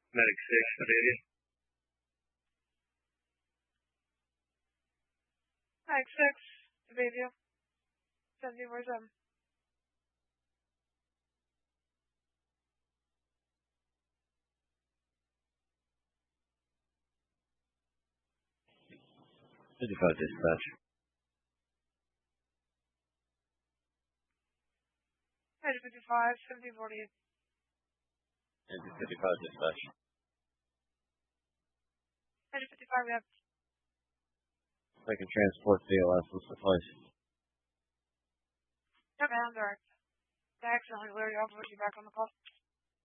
Medic 6, Amelia. Medic 6, Avavia. 7047. Dispatch. 55, 7048. 55 dispatch. 55, we have Second transport CLS will suffice. Okay, I'm direct. I accidentally lured you off with you back on the call.